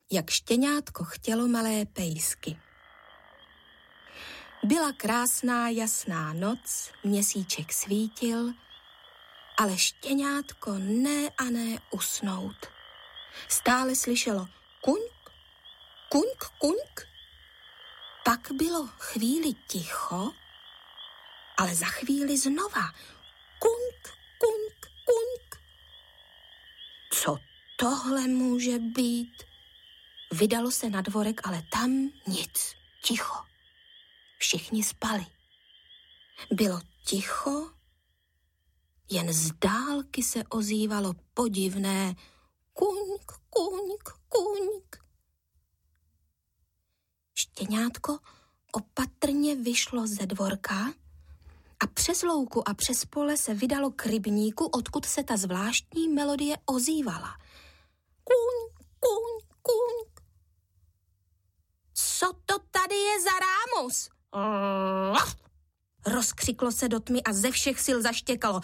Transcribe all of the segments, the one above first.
jak štěňátko chtělo malé pejsky. Byla krásná jasná noc, měsíček svítil, ale štěňátko ne a ne usnout. Stále slyšelo kuňk, kuňk, kuňk. Pak bylo chvíli ticho, ale za chvíli znova kuňk, kuňk, kuňk. Co tohle může být? Vydalo se na dvorek, ale tam nic, ticho. Všichni spali. Bylo ticho, jen z dálky se ozývalo podivné kuňk, kuňk, kuňk. Štěňátko opatrně vyšlo ze dvorka a přes louku a přes pole se vydalo k rybníku, odkud se ta zvláštní melodie ozývala. Kuňk, kuňk, kuňk. Co to tady je za rámus? Rozkřiklo se do tmy a ze všech sil zaštěkalo.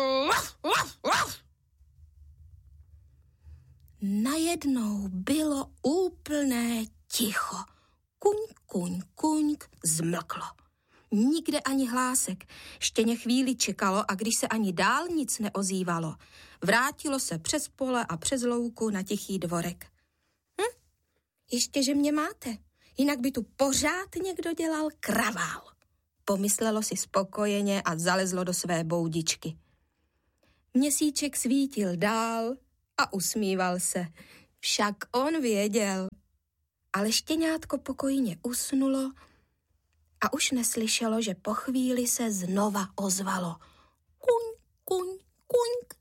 Najednou bylo úplné ticho. Kuňk, kuňk, kuňk, zmlklo. Nikde ani hlásek. Štěně chvíli čekalo a když se ani dál nic neozývalo, vrátilo se přes pole a přes louku na tichý dvorek. Ještě, že mě máte, jinak by tu pořád někdo dělal kravál. Pomyslelo si spokojeně a zalezlo do své boudičky. Měsíček svítil dál a usmíval se. Však on věděl. Ale štěňátko pokojně usnulo a už neslyšelo, že po chvíli se znova ozvalo. Kuň, kuň, kuňk.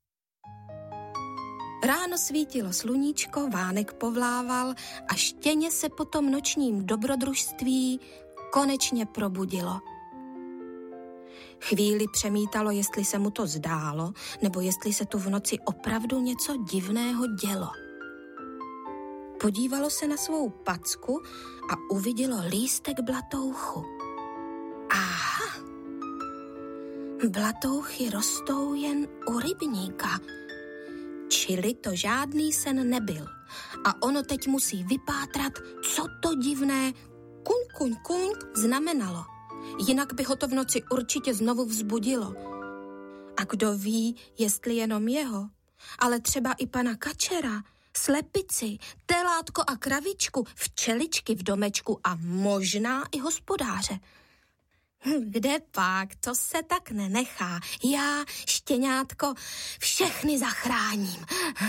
Ráno svítilo sluníčko, vánek povlával a štěně se po tom nočním dobrodružství konečně probudilo. Chvíli přemítalo, jestli se mu to zdálo, nebo jestli se tu v noci opravdu něco divného dělo. Podívalo se na svou packu a uvidělo lístek blatouchu. Aha! Blatouchy rostou jen u rybníka, čili to žádný sen nebyl. A ono teď musí vypátrat, co to divné kuň, kuň, kuň znamenalo. Jinak by ho to v noci určitě znovu vzbudilo. A kdo ví, jestli jenom jeho, ale třeba i pana kačera, slepici, telátko a kravičku, včeličky v domečku a možná i hospodáře. Kde pak, to se tak nenechá. Já, štěňátko, všechny zachráním.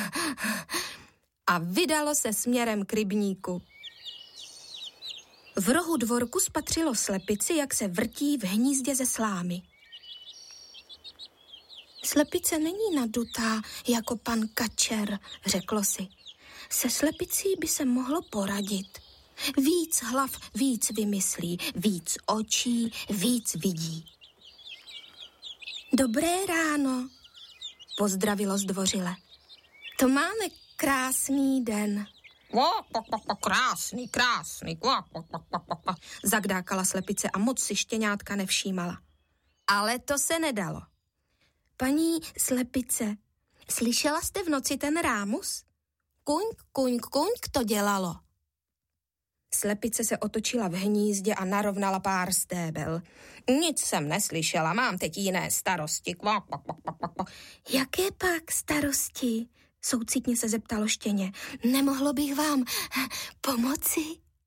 A vydalo se směrem k rybníku. V rohu dvorku spatřilo slepici, jak se vrtí v hnízdě ze slámy. Slepice není nadutá jako pan kačer, řeklo si. Se slepicí by se mohlo poradit. Víc hlav víc vymyslí, víc očí víc vidí. Dobré ráno, pozdravilo zdvořile. To máme krásný den. Krásný, zagdákala slepice a moc si štěňátka nevšímala. Ale to se nedalo. Paní slepice, slyšela jste v noci ten rámus? Kuňk, kuňk, kuňk to dělalo. Slepice se otočila v hnízdě a narovnala pár stébel. Nic jsem neslyšela, mám teď jiné starosti. Jaké pak starosti? Soucitně se zeptalo štěně. Nemohlo bych vám pomoci?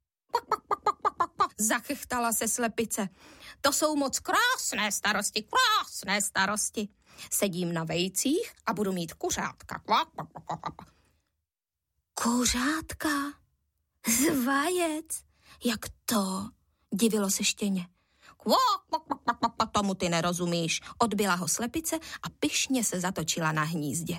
Zachechtala se slepice. To jsou moc krásné starosti. Sedím na vejcích a budu mít kuřátka. Kuřátka? Z vajec? Jak to? Divilo se štěně. Tomu ty nerozumíš. Odbyla ho slepice a pyšně se zatočila na hnízdě.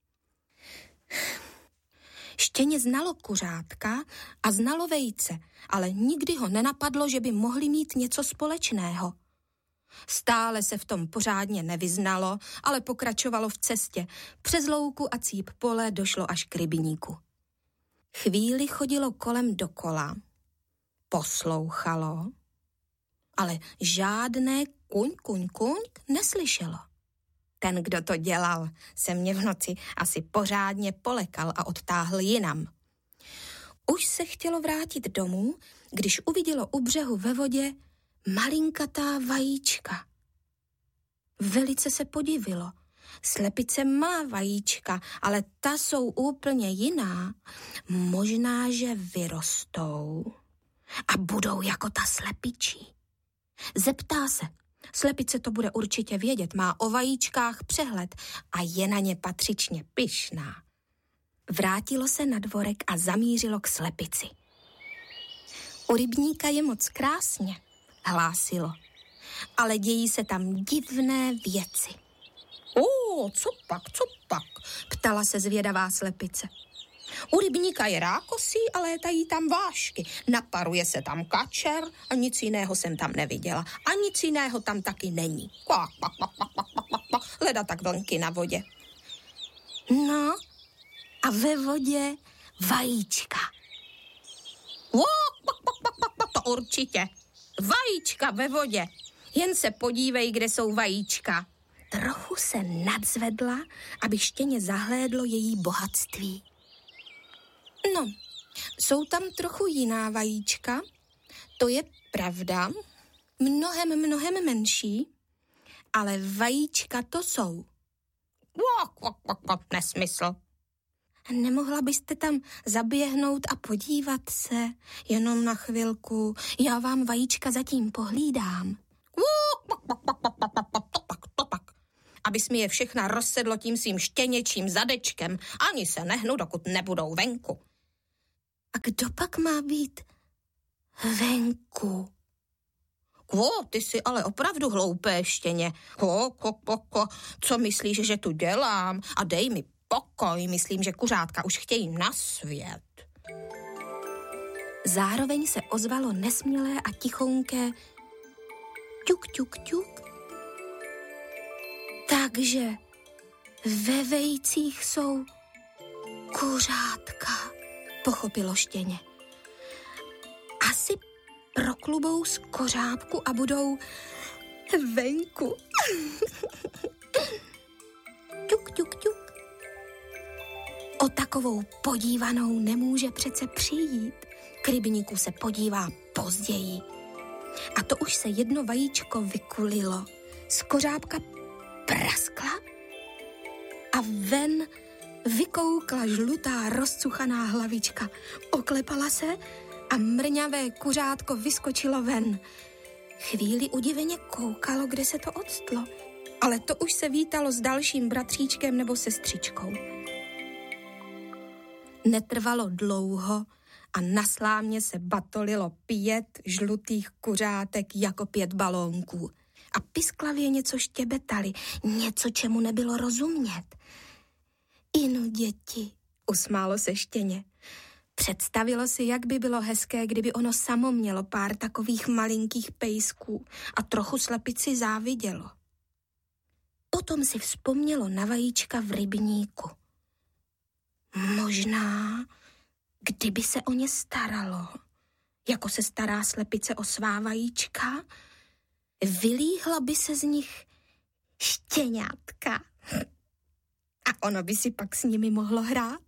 Štěně znalo kuřátka a znalo vejce, ale nikdy ho nenapadlo, že by mohli mít něco společného. Stále se v tom pořádně nevyznalo, ale pokračovalo v cestě. Přes louku a cíp pole došlo až k rybníku. Chvíli chodilo kolem dokola, poslouchalo, ale žádné kuň, kuň, kuň neslyšelo. Ten, kdo to dělal, se mě v noci asi pořádně polekal a odtáhl jinam. Už se chtělo vrátit domů, když uvidělo u břehu ve vodě malinkatá vajíčka. Velice se podivilo. Slepice má vajíčka, ale ta jsou úplně jiná. Možná, že vyrostou a budou jako ta slepičí. Zeptá se. Slepice to bude určitě vědět, má o vajíčkách přehled a je na ně patřičně pyšná. Vrátilo se na dvorek a zamířilo k slepici. U rybníka je moc krásně, hlásilo, ale dějí se tam divné věci. Co pak, ptala se zvědavá slepice. U rybníka je rákosí a létají tam vášky. Naparuje se tam kačer a nic jiného jsem tam neviděla. A nic jiného tam taky není. Leda tak vlnky na vodě. No a ve vodě vajíčka. To určitě. Vajíčka ve vodě. Jen se podívej, kde jsou vajíčka. Trochu se nadzvedla, aby štěně zahlédlo její bohatství. No, jsou tam trochu jiná vajíčka, to je pravda, mnohem menší, ale vajíčka to jsou. Nesmysl. Nemohla byste tam zaběhnout a podívat se, jenom na chvilku, já vám vajíčka zatím pohlídám. To tak. Abys mi je všechna rozsedlo tím svým štěněčím zadečkem, ani se nehnu, dokud nebudou venku. A kdo pak má být venku? Ty jsi ale opravdu hloupé štěně. Co myslíš, že tu dělám? A dej mi pokoj, myslím, že kuřátka už chtějí na svět. Zároveň se ozvalo nesmělé a tichounké ťuk, ťuk, ťuk. Takže ve vejcích jsou kuřátka, pochopilo štěně. Asi proklubou z kořápku a budou venku. Ťuk, ťuk, ťuk. O takovou podívanou nemůže přece přijít. K rybníku se podívá později. A to už se jedno vajíčko vykulilo. Z kořápka praskla a ven vykoukla žlutá rozcuchaná hlavička. Oklepala se a mrňavé kuřátko vyskočilo ven. Chvíli udiveně koukalo, kde se to odstlo, ale to už se vítalo s dalším bratříčkem nebo sestřičkou. Netrvalo dlouho a na slámě se batolilo 5 žlutých kuřátek jako 5 balónků. A pisklavě něco štěbetali, něco, čemu nebylo rozumět. Inu, děti, usmálo se štěně. Představilo si, jak by bylo hezké, kdyby ono samo mělo pár takových malinkých pejsků a trochu slepici závidělo. Potom si vzpomnělo na vajíčka v rybníku. Možná, kdyby se o ně staralo, jako se stará slepice o svá vajíčka, vylíhla by se z nich štěňátka. A ono by si pak s nimi mohlo hrát.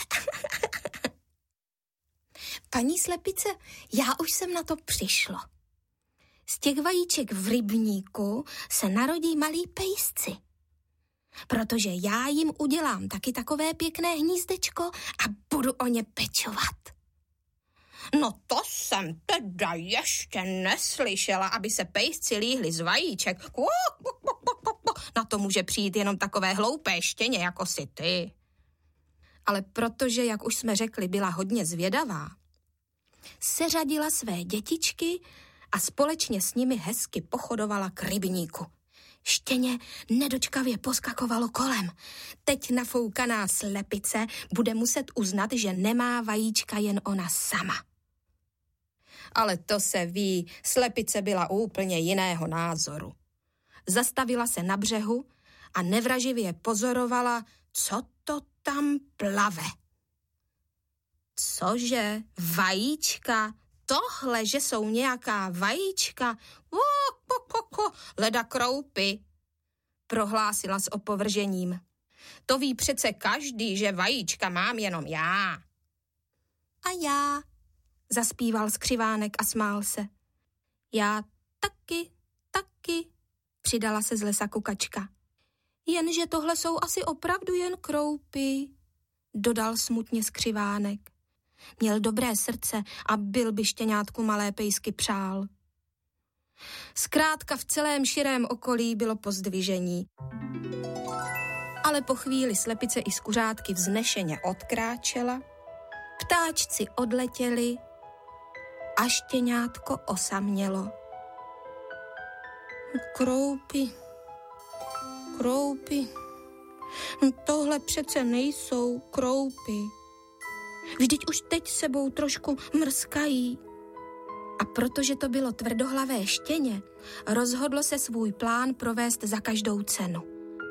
Paní slepice, já už jsem na to přišla. Z těch vajíček v rybníku se narodí malí pejsci. Protože já jim udělám taky takové pěkné hnízdečko a budu o ně pečovat. No to jsem teda ještě neslyšela, aby se pejsci líhli z vajíček. Na to může přijít jenom takové hloupé štěně, jako si ty. Ale protože, jak už jsme řekli, byla hodně zvědavá, seřadila své dětičky a společně s nimi hezky pochodovala k rybníku. Štěně nedočkavě poskakovalo kolem. Teď nafoukaná slepice bude muset uznat, že nemá vajíčka jen ona sama. Ale to se ví, slepice byla úplně jiného názoru. Zastavila se na břehu a nevraživě pozorovala, co to tam plave. Cože, vajíčka? Tohle, že jsou nějaká vajíčka? Leda kroupy, prohlásila s opovržením. To ví přece každý, že vajíčka mám jenom já. a já, zaspíval skřivánek a smál se. Já taky, přidala se z lesa kukačka. Jenže tohle jsou asi opravdu jen kroupy, dodal smutně skřivánek. Měl dobré srdce a byl by štěňátku malé pejsky přál. Zkrátka v celém širém okolí bylo pozdvižení. Ale po chvíli slepice i skuřátky vznešeně odkráčela, ptáčci odletěli a štěňátko osamělo. Kroupy, tohle přece nejsou kroupy. Vždyť už teď sebou trošku mrskají. A protože to bylo tvrdohlavé štěně, rozhodlo se svůj plán provést za každou cenu.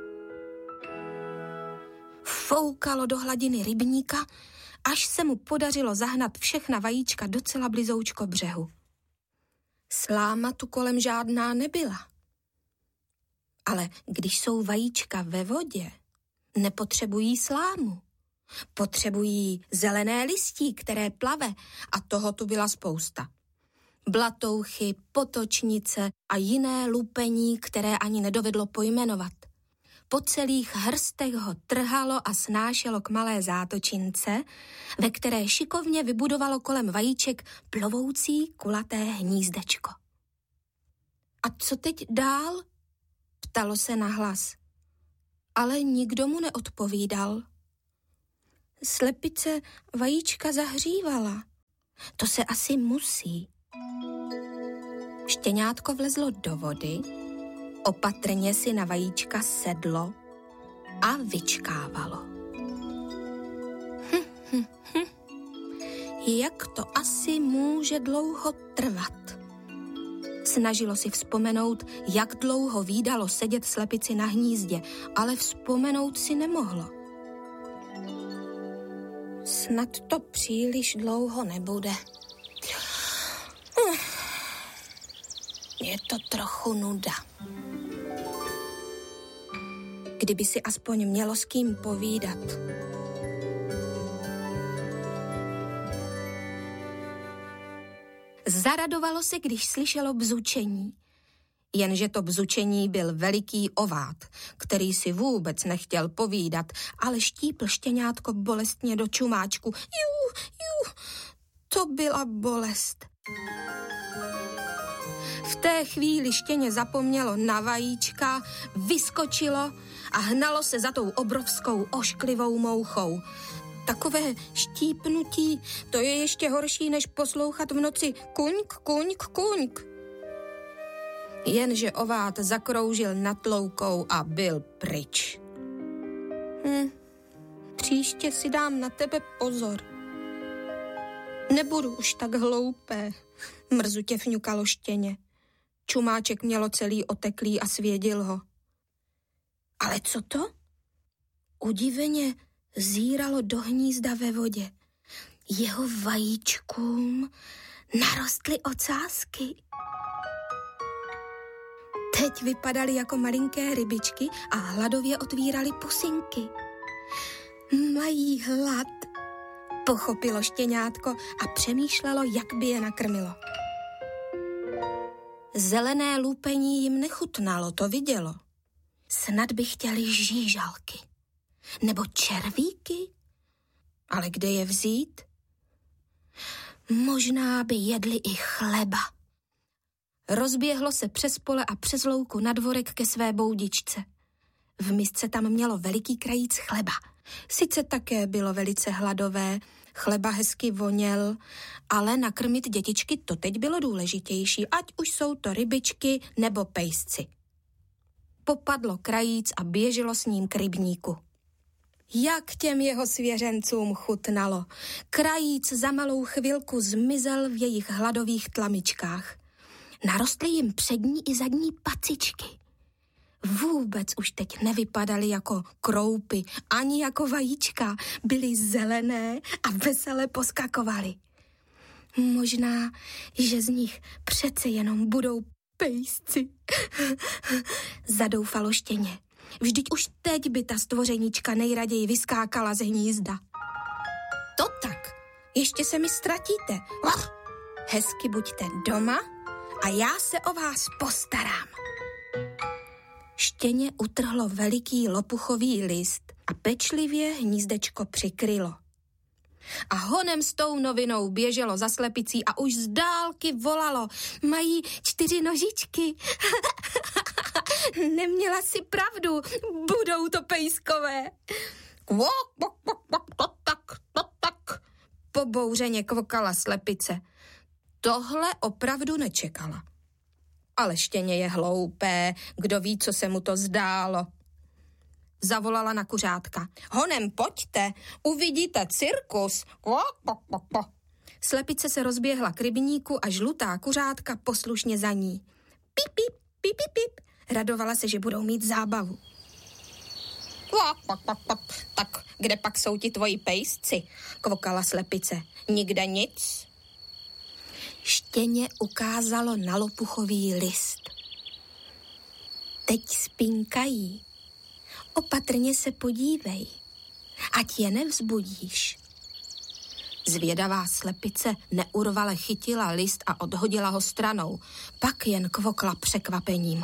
Foukalo do hladiny rybníka, až se mu podařilo zahnat všechna vajíčka docela blizoučko břehu. Sláma tu kolem žádná nebyla. Ale když jsou vajíčka ve vodě, nepotřebují slámu. Potřebují zelené listí, které plave, a toho tu byla spousta. Blatouchy, potočnice a jiné lupení, které ani nedovedlo pojmenovat. Po celých hrstech ho trhalo a snášelo k malé zátočince, ve které šikovně vybudovalo kolem vajíček plovoucí kulaté hnízdečko. A co teď dál? Ptalo se nahlas. Ale nikdo mu neodpovídal. Slepice vajíčka zahřívala. To se asi musí. Štěňátko vlezlo do vody, opatrně si na vajíčka sedlo a vyčkávalo. Jak to asi může dlouho trvat? Snažilo si vzpomenout, jak dlouho vídalo sedět slepici na hnízdě, ale vzpomenout si nemohlo. Snad to příliš dlouho nebude. Je to trochu nuda. Kdyby si aspoň mělo s kým povídat. Zaradovalo se, když slyšelo bzučení. Jenže to bzučení byl veliký ovát, který si vůbec nechtěl povídat, ale štípl štěňátko bolestně do čumáčku. Jú, to byla bolest. V té chvíli štěně zapomnělo na vajíčka, vyskočilo a hnalo se za tou obrovskou ošklivou mouchou. Takové štípnutí, to je ještě horší, než poslouchat v noci kuňk. Jenže ovát zakroužil nad loukou a byl pryč. Příště si dám na tebe pozor. Nebudu už tak hloupé, mrzutě fňukalo štěně. Čumáček mělo celý oteklý a svědil ho. Ale co to? Udiveně zíralo do hnízda ve vodě. Jeho vajíčkům narostly ocásky. Teď vypadaly jako malinké rybičky a hladově otvíraly pusinky. Mají hlad, pochopilo štěňátko a přemýšlelo, jak by je nakrmilo. Zelené lupení jim nechutnalo, to vidělo. Snad by chtěli žížalky. Nebo červíky? Ale kde je vzít? Možná by jedli i chleba. Rozběhlo se přes pole a přes louku na dvorek ke své boudičce. V misce tam mělo veliký krajíc chleba. Sice také bylo velice hladové, chleba hezky voněl, ale nakrmit dětičky to teď bylo důležitější, ať už jsou to rybičky nebo pejsci. Popadlo krajíc a běželo s ním k rybníku. Jak těm jeho svěřencům chutnalo. Krajíc za malou chvilku zmizel v jejich hladových tlamičkách. Narostly jim přední i zadní pacičky. Vůbec už teď nevypadaly jako kroupy, ani jako vajíčka. Byly zelené a vesele poskakovaly. Možná, že z nich přece jenom budou pejsci. Zadoufalo štěně. Vždyť už teď by ta stvořenička nejraději vyskákala z hnízda. To tak, ještě se mi ztratíte. Hezky buďte doma a já se o vás postarám. Štěně utrhlo veliký lopuchový list a pečlivě hnízdečko přikrylo. A honem s tou novinou běželo za slepicí a už z dálky volalo: mají 4 nožičky. Neměla si pravdu, budou to pejskové. To tak, pobouřeně kvokala slepice. Tohle opravdu nečekala. Ale Štěně je hloupé, kdo ví, co se mu to zdálo. Zavolala na kuřátka. Honem, pojďte, uvidíte cirkus. Slepice se rozběhla k rybníku a žlutá kuřátka poslušně za ní. Pip, pip, pip, pip, pip. Radovala se, že budou mít zábavu. Tak kde pak jsou ti tvoji pejsci? Kvokala slepice. Nikde nic. Štěně ukázalo na lopuchový list. Teď spinkají. Opatrně se podívej, ať je nevzbudíš. Zvědavá slepice neurvale chytila list a odhodila ho stranou. Pak jen kvokla překvapením.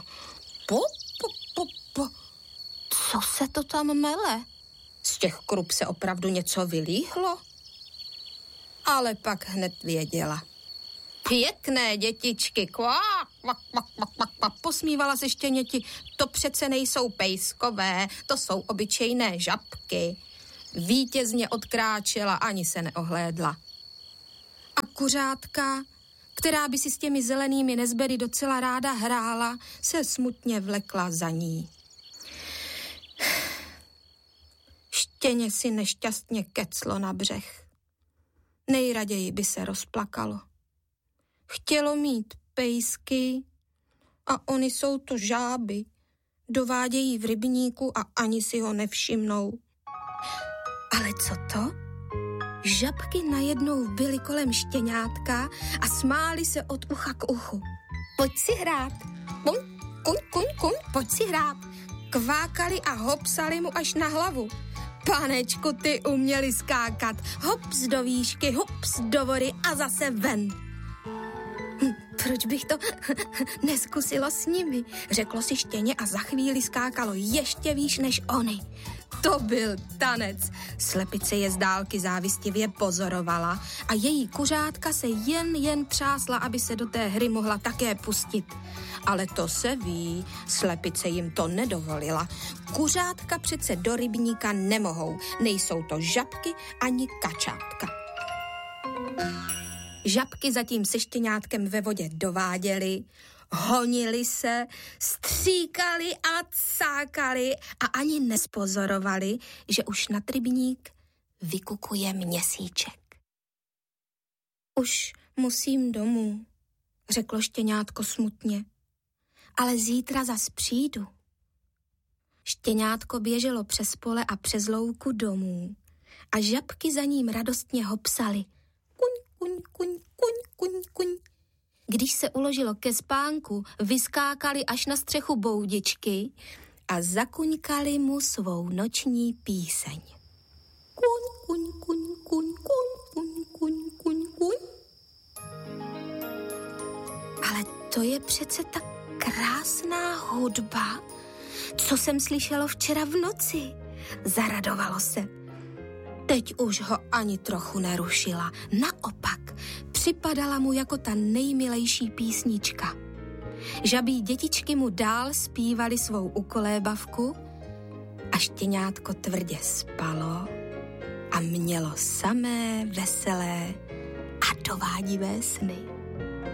Co se to tam mele? Z těch krup se opravdu něco vylíhlo? Ale pak hned věděla. Pěkné dětičky, kvák, kvak, kvak, kvak, kvak, kvak, posmívala se Štěněti. To přece nejsou pejskové, to jsou obyčejné žabky. Vítězně odkráčela, ani se neohlédla. A kuřátka, která by si s těmi zelenými nezbedy docela ráda hrála, se smutně vlekla za ní. Štěně si nešťastně keclo na břeh. Nejraději by se rozplakalo. Chtělo mít pejsky a oni jsou to žáby. Dovádějí v rybníku a ani si ho nevšimnou. Ale co to? Žabky najednou byly kolem Štěňátka a smály se od ucha k uchu. Pojď si hrát. Kuň, pojď si hrát. Kvákali a hopsali mu až na hlavu. Panečku, ty uměli skákat. Hops do výšky, hops do vody a zase ven. Proč bych to neskusilo s nimi, řeklo si Štěně a za chvíli skákalo ještě výš než oni. To byl tanec. Slepice je z dálky závistivě pozorovala a její kuřátka se jen třásla, aby se do té hry mohla také pustit. Ale to se ví, slepice jim to nedovolila. Kuřátka přece do rybníka nemohou, nejsou to žabky ani kačátka. Žabky zatím se Štěňátkem ve vodě dováděly, honili se, stříkali a cákali a ani nespozorovali, že už nad rybník vykukuje měsíček. Už musím domů, řeklo Štěňátko smutně, ale zítra zas přijdu. Štěňátko běželo přes pole a přes louku domů a žabky za ním radostně hopsaly. Kuň. Když se uložilo ke spánku, vyskákali až na střechu boudičky a zakuňkali mu svou noční píseň. Kuň. Ale to je přece tak krásná hudba, co jsem slyšelo včera v noci, zaradovalo se. Teď už ho ani trochu nerušila, naopak připadala mu jako ta nejmilejší písnička. Žabí dětičky mu dál zpívali svou ukolébavku a Štěňátko tvrdě spalo a mělo samé veselé a dovádivé sny.